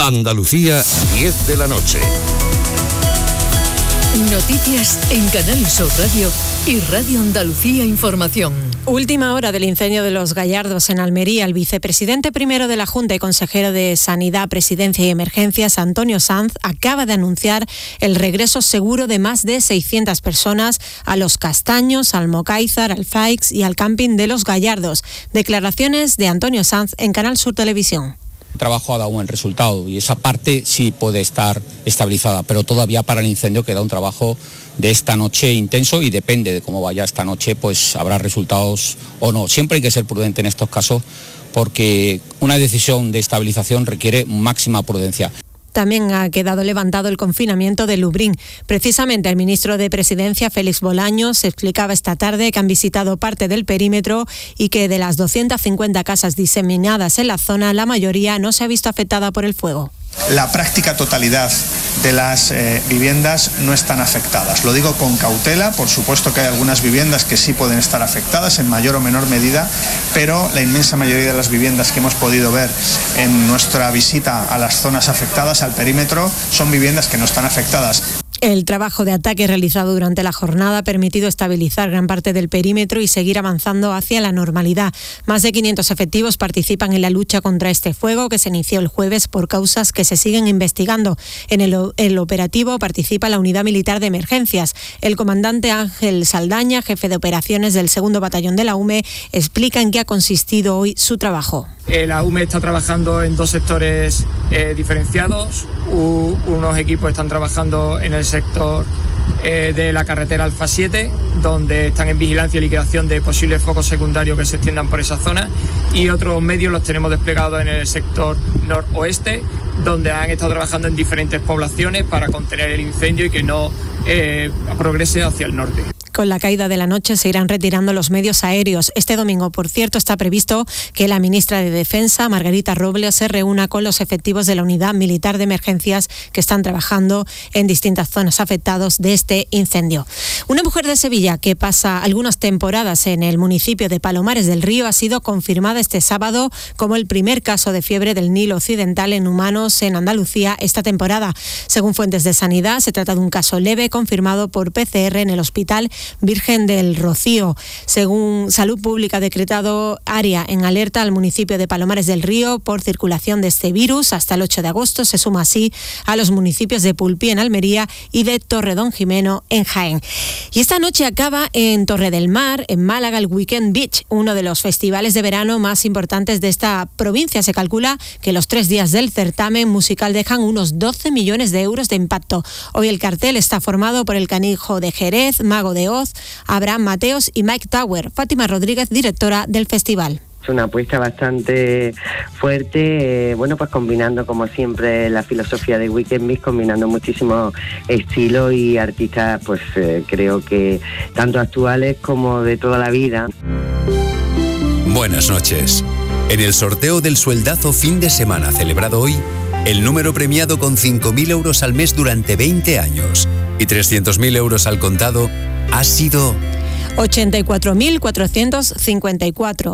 Andalucía, 10 de la noche. Noticias en Canal Sur Radio y Radio Andalucía Información. Última hora del incendio de Los Gallardos en Almería. El vicepresidente primero de la Junta y consejero de Sanidad, Presidencia y Emergencias, Antonio Sanz, acaba de anunciar el regreso seguro de más de 600 personas a Los Castaños, al Mocáizar, al Faix y al camping de Los Gallardos. Declaraciones de Antonio Sanz en Canal Sur Televisión. El trabajo ha dado un buen resultado y esa parte sí puede estar estabilizada, pero todavía para el incendio queda un trabajo de esta noche intenso y depende de cómo vaya esta noche, pues habrá resultados o no. Siempre hay que ser prudente en estos casos porque una decisión de estabilización requiere máxima prudencia. También ha quedado levantado el confinamiento de Lubric. Precisamente el ministro de Presidencia, Félix Bolaños, explicaba esta tarde que han visitado parte del perímetro y que de las 250 casas diseminadas en la zona, la mayoría no se ha visto afectada por el fuego. La práctica totalidad de las viviendas no están afectadas. Lo digo con cautela, por supuesto que hay algunas viviendas que sí pueden estar afectadas en mayor o menor medida, pero la inmensa mayoría de las viviendas que hemos podido ver en nuestra visita a las zonas afectadas, al perímetro, son viviendas que no están afectadas. El trabajo de ataque realizado durante la jornada ha permitido estabilizar gran parte del perímetro y seguir avanzando hacia la normalidad. Más de 500 efectivos participan en la lucha contra este fuego que se inició el jueves por causas que se siguen investigando. En el operativo participa la Unidad Militar de Emergencias. El comandante Ángel Saldaña, jefe de operaciones del 2º Batallón de la UME, explica en qué ha consistido hoy su trabajo. La UME está trabajando en 2 sectores diferenciados. Unos equipos están trabajando en el sector de la carretera Alfa 7, donde están en vigilancia y liquidación de posibles focos secundarios que se extiendan por esa zona, y otros medios los tenemos desplegados en el sector noroeste, donde han estado trabajando en diferentes poblaciones para contener el incendio y que no progrese hacia el norte. Con la caída de la noche se irán retirando los medios aéreos. Este domingo, por cierto, está previsto que la ministra de Defensa, Margarita Robles, se reúna con los efectivos de la Unidad Militar de Emergencias que están trabajando en distintas zonas afectadas de este incendio. Una mujer de Sevilla que pasa algunas temporadas en el municipio de Palomares del Río ha sido confirmada este sábado como el primer caso de fiebre del Nilo Occidental en humanos en Andalucía esta temporada. Según fuentes de sanidad, se trata de un caso leve confirmado por PCR en el Hospital Virgen del Rocío. Según Salud Pública, ha decretado área en alerta al municipio de Palomares del Río por circulación de este virus. Hasta el 8 de agosto se suma así a los municipios de Pulpí en Almería y de Torredonjimeno en Jaén. Y esta noche acaba en Torre del Mar, en Málaga, el Weekend Beach, uno de los festivales de verano más importantes de esta provincia. Se calcula que los 3 días del certamen musical dejan unos 12 millones de euros de impacto. Hoy el cartel está formado por El Canijo de Jerez, Mago de Oz, Abraham Mateos y Mike Tower. Fátima Rodríguez, directora del festival. Es una apuesta bastante fuerte, pues combinando como siempre la filosofía de Weekend Beach, combinando muchísimos estilos y artistas, creo que tanto actuales como de toda la vida. Buenas noches. En el sorteo del sueldazo fin de semana celebrado hoy, el número premiado con 5.000 euros al mes durante 20 años y 300.000 euros al contado ha sido 84.454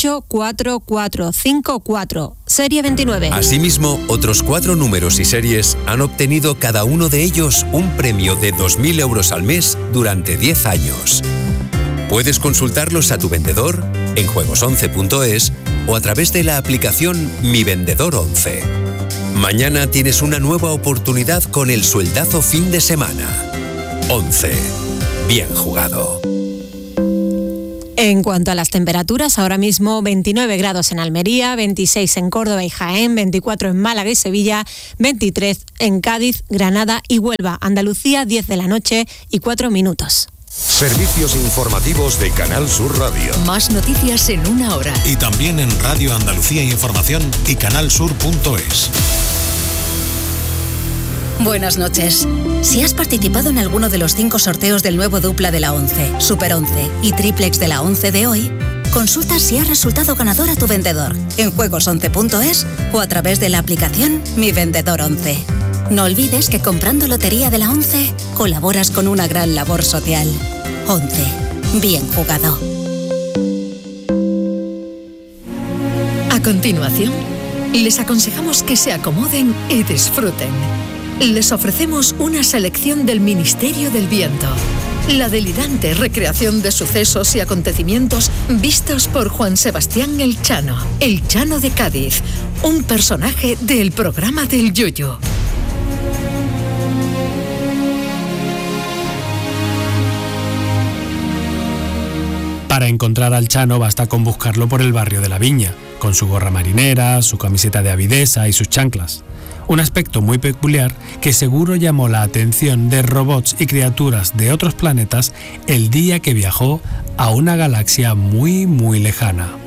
84454, serie 29. Asimismo, otros 4 números y series han obtenido cada uno de ellos un premio de 2.000 euros al mes durante 10 años. Puedes consultarlos a tu vendedor en juegos11.es o a través de la aplicación Mi Vendedor 11. Mañana tienes una nueva oportunidad con el sueldazo fin de semana. 11. Bien jugado. En cuanto a las temperaturas, ahora mismo 29 grados en Almería, 26 en Córdoba y Jaén, 24 en Málaga y Sevilla, 23 en Cádiz, Granada y Huelva. Andalucía, 10 de la noche y 4 minutos. Servicios informativos de Canal Sur Radio. Más noticias en una hora. Y también en Radio Andalucía Información y canalsur.es. Buenas noches. Si has participado en alguno de los 5 sorteos del nuevo dupla de la 11, Super 11 y Triplex de la 11 de hoy, consulta si has resultado ganador a tu vendedor en juegos11.es o a través de la aplicación Mi Vendedor 11. No olvides que comprando Lotería de la 11 colaboras con una gran labor social. 11. Bien jugado. A continuación, Les aconsejamos que se acomoden y disfruten. Les ofrecemos una selección del Ministerio del Viento. La delirante recreación de sucesos y acontecimientos vistos por Juan Sebastián el Chano de Cádiz, un personaje del programa del Yoyo. Para encontrar al Chano basta con buscarlo por el barrio de la Viña, con su gorra marinera, su camiseta de avidesa y sus chanclas. Un aspecto muy peculiar que seguro llamó la atención de robots y criaturas de otros planetas el día que viajó a una galaxia muy, muy lejana.